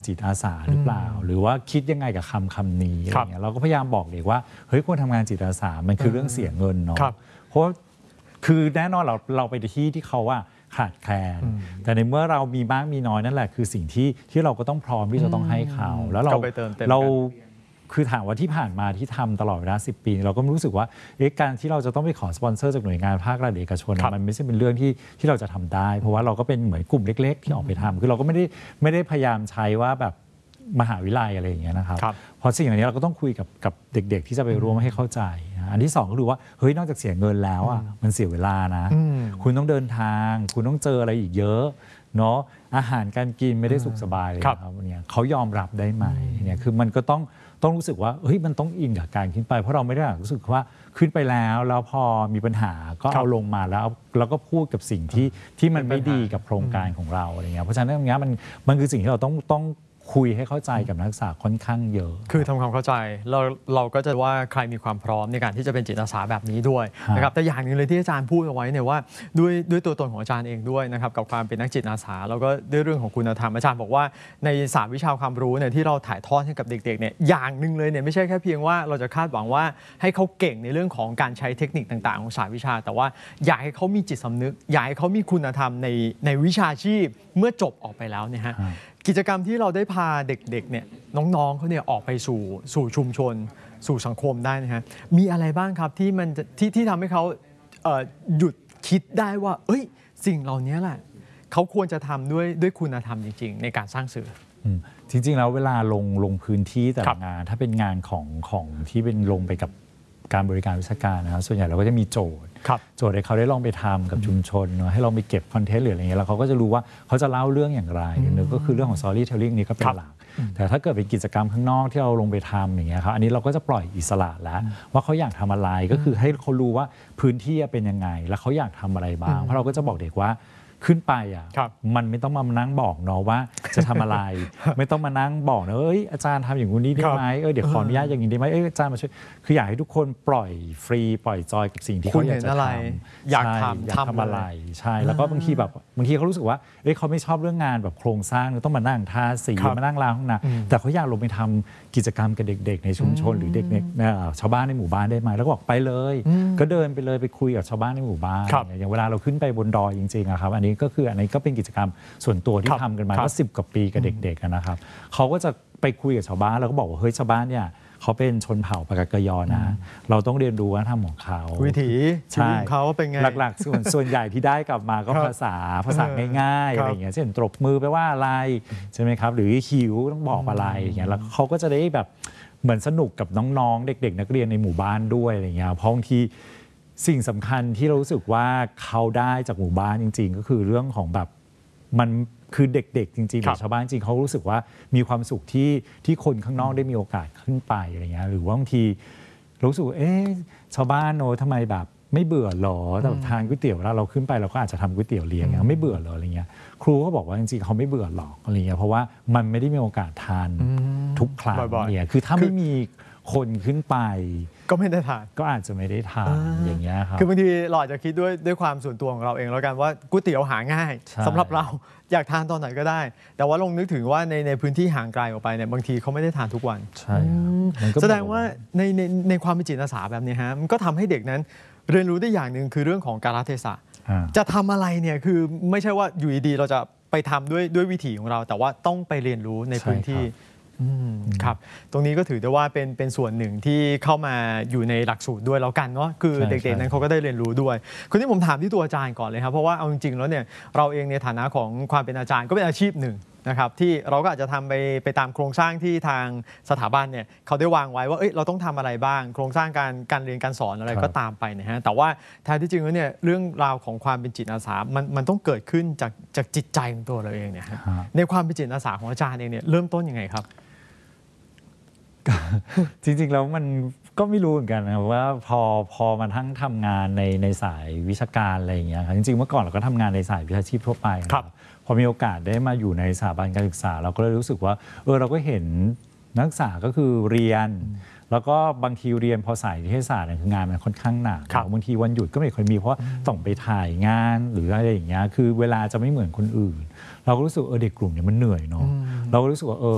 จิตอาสาหรือเปล่าหรือว่าคิดยังไงกับคำนี้อะไรเงี้ยเราก็พยายามบอกเด็กว่าเฮ้ยควรทำงานจิตอาสามันคือเรื่องเสียเงินเนาะเพราะคือแน่นอนเราไปที่เขาว่าขาดแคลนแต่ในเมื่อเรามีมากมีน้อยนั่นแหละคือสิ่งที่เราก็ต้องพร้อมที่จะต้องให้เขาแล้วเราคือถามว่าที่ผ่านมาที่ทำตลอดเวลา10 ปีเราก็รู้สึกว่าการที่เราจะต้องไปขอสปอนเซอร์จากหน่วยงานภาครัฐเอกชนมันไม่ใช่เป็นเรื่องที่เราจะทำได้เพราะว่าเราก็เป็นเหมือนกลุ่มเล็กๆที่ออกไปทำคือเราก็ไม่ได้พยายามใช้ว่าแบบมหาวิทยาลัยอะไรอย่างเงี้ยนะครับเพราะสิ่งเหล่านี้เราก็ต้องคุยกับเด็กๆที่จะไปร่วมให้เข้าใจอันที่2ก็คือว่าเฮ้ยนอกจากเสียเงินแล้วอ่ะมันเสียเวลานะคุณต้องเดินทางคุณต้องเจออะไรอีกเยอะเนาะอาหารการกินไม่ได้สุขสบายเลยครับเนี่ยเขายอมรับได้ไหมเนี่ยคือมันก็ต้องรู้สึกว่าเฮ้ยมันต้องอินกับการขึ้นไปเพราะเราไม่ได้รู้สึกว่าขึ้นไปแล้วพอมีปัญหาก็เอาลงมาแล้วก็พูดกับสิ่งที่มันไม่ดีกับโครงการของเราอะไรเงี้ยเพราะฉะนั้นตรงนี้มันคือสิ่งที่เราต้องคุยให้เข้าใจกับนักศึกษาค่อนข้างเยอะคือทำความเข้าใจเราก็จะว่าใครมีความพร้อมในการที่จะเป็นจิตอาสาแบบนี้ด้วยนะครับแต่อย่างหนึ่งเลยที่อาจารย์พูดเอาไว้เนี่ยว่าด้วยตัวตนของอาจารย์เองด้วยนะครับกับความเป็นนักจิตอาสาแล้วก็ด้วยเรื่องของคุณธรรมอาจารย์บอกว่าใน3 วิชาความรู้เนี่ยที่เราถ่ายทอดให้กับเด็กๆเนี่ยอย่างหนึ่งเลยเนี่ยไม่ใช่แค่เพียงว่าเราจะคาดหวังว่าให้เขาเก่งในเรื่องของการใช้เทคนิคต่างๆของ3 วิชาแต่ว่าอยากให้เขามีจิตสำนึกอยากให้เขามีคุณธรรมในวิชาชีพเมื่อจบออกไปแล้วเนี่ยฮะกิจกรรมที่เราได้พาเด็กๆเนี่ยน้องๆเขาเนี่ยออกไปสู่ชุมชนสู่สังคมได้นะฮะมีอะไรบ้างครับที่มันที่ทำให้เขาหยุดคิดได้ว่าเอ้ยสิ่งเหล่านี้แหละเขาควรจะทำด้วยคุณธรรมจริงๆในการสร้างสื่อจริงๆแล้วเวลาลงพื้นที่แต่ละงานถ้าเป็นงานของที่เป็นลงไปกับการบริการวิชาการนะครับส่วนใหญ่เราก็จะมีโจทย์ให้เขาได้ลองไปทำกับชุมชนเนาะให้ลองไปเก็บคอนเทนต์หรืออะไรเงี้ยแล้วเขาก็จะรู้ว่าเขาจะเล่าเรื่องอย่างไรนึกก็คือเรื่องของ storytelling นี่ก็เป็นหลักแต่ถ้าเกิดเป็นกิจกรรมข้างนอกที่เราลงไปทำอย่างเงี้ยครับอันนี้เราก็จะปล่อยอิสระแล้วว่าเขาอยากทำอะไรก็คือให้เขารู้ว่าพื้นที่เป็นยังไงแล้วเขาอยากทำอะไรบ้างเพราะเราก็จะบอกเด็กว่าขึ้นไปอ่ะมันไม่ต้องมานั่งบอกเนาะว่าจะทำอะไร ไม่ต้องมานั่งบอกนะอาจารย์ทำอย่างนี้ได้ไหมเดี๋ยวขออนุญาตอย่างนี้ได้ไหมอาจารย์มาช่วยคืออยากให้ทุกคนปล่อยฟรีปล่อยจอยกับสิ่งที่เขาอยากจะทำอยากทำอะไรใช่แล้วก็บางทีเขารู้สึกว่าเขาไม่ชอบเรื่องงานแบบโครงสร้างต้องมานั่งทาสีมานั่งล้างห้องน้ำแต่เขาอยากลงไปทำกิจกรรมกับเด็กๆในชุมชนหรือเด็กๆชาวบ้านในหมู่บ้านได้ไหมแล้วก็บอกไปเลยก็เดินไปเลยไปคุยกับชาวบ้านในหมู่บ้านอย่างเวลาเราขึ้นไปบนดอยจริงๆครับอันนี้ก็เป็นกิจกรรมส่วนตัวที่ทำกันมาก็10 กว่าปีกับเด็กๆนะครับเขาก็จะไปคุยกับชาวบ้านแล้วก็บอกว่าเฮ้ยชาวบ้านเนี่ยเขาเป็นชนเผ่าปากากยอนะเราต้องเรียนรู้วัฒนธรรมของเขาวิถีชีวิตของเขาเป็นไงหลักๆส่วนใหญ่ที่ได้กลับมาก็ภาษาง่ายๆอะไรอย่างเงี้ยเช่นตบมือไปว่าอะไรใช่ไหมครับหรือหิวต้องบอกอะไรอย่างเงี้ยแล้วเขาก็จะได้แบบเหมือนสนุกกับน้องๆเด็กๆนักเรียนในหมู่บ้านด้วยอะไรเงี้ยเพราะบางทีสิ่งสำคัญที่เรารู้สึกว่าเขาได้จากหมู่บ้านจริงๆก็คือเรื่องของแบบมันคือเด็กๆจริงๆหรือชาวบ้านจริงเขารู้สึกว่ามีความสุขที่คนข้างนอกได้มีโอกาสขึ้นไปอะไรเงี้ยหรือว่าบางทีรู้สึกชาวบ้านโน้ทำไมแบบไม่เบื่อหรอแต่ทานก๋วยเตี๋ยวแล้วเราขึ้นไปเราก็อาจจะทำก๋วยเตี๋ยวเลี้ยงไม่เบื่อหรออะไรเงี้ยครูก็บอกว่าจริงๆเขาไม่เบื่อหรอกอะไรเงี้ยเพราะว่ามันไม่ได้มีโอกาสทานทุกครั้งเนี่ยคือถ้าไม่มีคนขึ้นไปก็ไม่ได้ทานก็อาจจะไม่ได้ทานอย่างเงี้ยครับคือบางทีเราอาจจะคิดด้วยความส่วนตัวของเราเองแล้วกันว่าก๋วยเตี๋ยวหาง่ายสำหรับเราอยากทานตอนไหนก็ได้แต่ว่าลองนึกถึงว่าในพื้นที่ห่างไกลออกไปเนี่ยบางทีเขาไม่ได้ทานทุกวันใช่แสดงว่าในความเป็นจิตอาสาแบบนี้ฮะมันก็ทำให้เด็กนั้นเรียนรู้ได้อย่างหนึ่งคือเรื่องของกาลเทศะจะทำอะไรเนี่ยคือไม่ใช่ว่าอยู่ดีๆเราจะไปทำด้วยวิถีของเราแต่ว่าต้องไปเรียนรู้ในพื้นที่ครับตรงนี้ก็ถือได้ว่าเป็นส่วนหนึ่งที่เข้ามาอยู่ในหลักสูตรด้วยแล้วกันเนาะคือเด็กๆนั้นเขาก็ได้เรียนรู้ด้วยคนที่ผมถามที่ตัวอาจารย์ก่อนเลยครับเพราะว่าเอาจริงๆแล้วเนี่ยเราเองในฐานะของความเป็นอาจารย์ก็เป็นอาชีพหนึ่งนะครับที่เราก็อาจจะทำไปตามโครงสร้างที่ทางสถาบันเนี่ยเขาได้วางไว้ว่าเราต้องทำอะไรบ้างโครงสร้างการเรียนการสอนอะไรก็ตามไปนะฮะแต่ว่าแท้ที่จริงแล้วเนี่ยเรื่องราวของความเป็นจิตอาสามันต้องเกิดขึ้นจากจิตใจของตัวเราเองเนี่ยในความเป็นจิตอาสาของอาจารย์เองเนี่ยเริ่มต้นยังไงครับจริงๆแล้วมันก็ไม่รู้เหมือนกันนะว่าพอมาทั้งทำงานในสายวิชาการอะไรอย่างเงี้ยครับจริงๆเมื่อก่อนเราก็ทำงานในสายวิชาชีพทั่วไปครับพอมีโอกาสได้มาอยู่ในสถาบันการศึกษาเราก็เลยรู้สึกว่าเราก็เห็นนักศึกษาก็คือเรียนแล้วก็บางทีเรียนพอสายนิเทศศาสตร์เนี่ยคืองานมันค่อนข้างหนักบางทีวันหยุดก็ไม่ค่อยมีเพราะต้องไปถ่ายงานหรืออะไรอย่างเงี้ยคือเวลาจะไม่เหมือนคนอื่นเราก็รู้สึกเด็กกลุ่มเนี่ยมันเหนื่อยเนาะเราก็รู้สึกว่า